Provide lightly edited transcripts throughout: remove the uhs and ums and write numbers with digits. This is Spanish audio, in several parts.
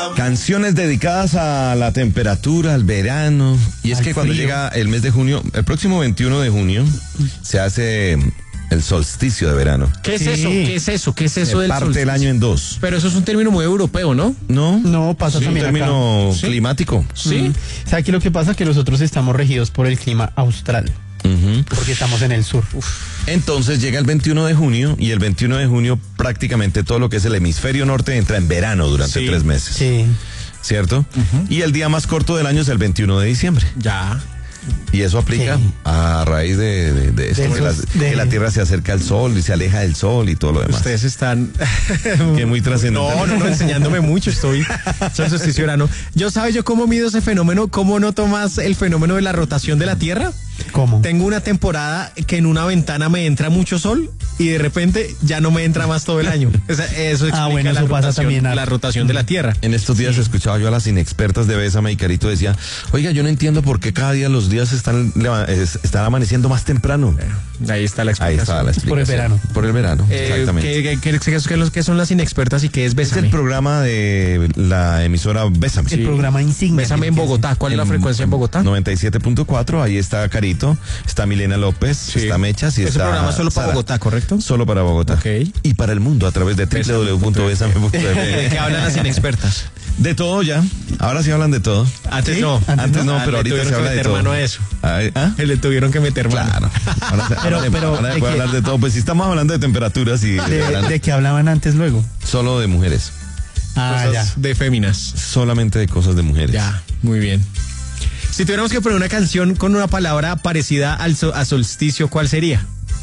Canciones dedicadas a la temperatura, al verano. Y es Al que cuando frío. llega el mes de junio, el próximo 21 de junio, se hace el solsticio de verano. ¿Qué es Sí. eso? ¿Qué es eso? ¿Qué es eso Se del parte solsticio? el año en dos. Pero eso es un término muy europeo, ¿no? ¿No? No, pasa Es un también acá. término Sí. climático. Sí. O sea, aquí lo que pasa es que nosotros estamos regidos por el clima austral, Ujú. porque estamos en el sur. Entonces llega el 21 de junio y el 21 de junio prácticamente todo lo que es el hemisferio norte entra en verano durante Sí. 3 meses. Sí. ¿Cierto? Y el día más corto del año es el 21 de diciembre. Ya. Y eso aplica Sí. a raíz de esto, De que, esos- que la Tierra se acerca al Sol y se aleja del Sol y todo lo demás. Ustedes están... Que muy trascendental. No, enseñándome mucho, estoy solsticio verano. Yo cómo mido ese fenómeno, cómo noto más el fenómeno de la rotación de la Tierra. ¿Cómo? Tengo una temporada que en una ventana me entra mucho sol y de repente ya no me entra más todo el año. Eso explica bueno, la eso pasa rotación, también, la rotación de la Tierra. En estos días escuchaba yo a las inexpertas de Bésame y Carito decía, oiga, yo no entiendo por qué cada día los días están amaneciendo más temprano. Ahí está la Ahí explicación. está la explicación. Por el verano. Por el verano, exactamente. ¿Qué son las inexpertas y qué es Es Bésame? el programa de la emisora Bésame. El programa insignia. Bésame en Bogotá. ¿Cuál es la frecuencia en Bogotá? 97.4, ahí está Carito, está Milena López, Sí. está Mechas y Ese está programa es solo para Sara. Bogotá, ¿correcto? Solo para Bogotá. Ok. Y para el mundo a través de ¿De www.besame.fm. qué hablan las inexpertas? De todo ya. Ahora sí hablan de todo. Antes ¿Sí? no. Antes no, pero Le ahorita tuvieron se que habla de meter todo. mano a eso. Ay, ¿ah? Le tuvieron que meter mano. Claro. Ahora se pero, ahora se ¿de puede qué? hablar de todo. Pues si estamos hablando de temperaturas y de verano, ¿De qué hablaban antes luego? solo de mujeres. Ah, ya. Cosas de féminas. Solamente de cosas de mujeres. Ya, muy bien. Si tuviéramos que poner una canción con una palabra parecida a solsticio, ¿cuál sería?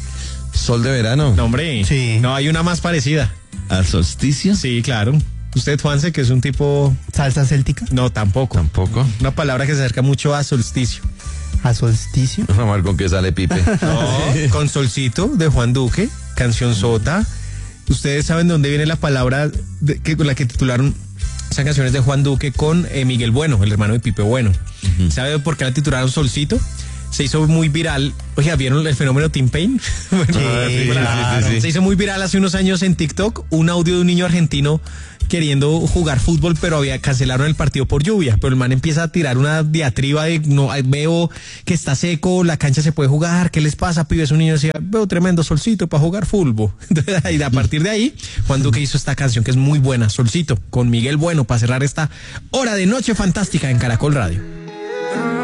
Sol de verano. No, hombre. Sí. No, hay una más parecida. ¿Al solsticio? Sí, claro. Usted, Juanse, que es un tipo... ¿Salsa céltica? No, tampoco. Tampoco. Una palabra que se acerca mucho a solsticio. ¿A solsticio? Vamos a ver con qué sale Pipe. No, con Solcito, de Juan Duque, canción sota. Ustedes saben de dónde viene la palabra con la que titularon esas canciones de Juan Duque con Miguel Bueno, el hermano de Pipe Bueno. ¿Sabe por qué la titularon Solcito? Se hizo muy viral. Oiga, ¿vieron el fenómeno Tim Payne? Bueno, Sí, claro. sí. Se hizo muy viral hace unos años en TikTok un audio de un niño argentino queriendo jugar fútbol, pero cancelaron el partido por lluvia. Pero el man empieza a tirar una diatriba de no veo que está seco, la cancha se puede jugar, ¿qué les pasa, pibes? Un niño decía, veo tremendo solcito para jugar fútbol. Y a partir de ahí, Juan Duque hizo esta canción que es muy buena, Solcito, con Miguel Bueno, para cerrar esta hora de Noche Fantástica en Caracol Radio.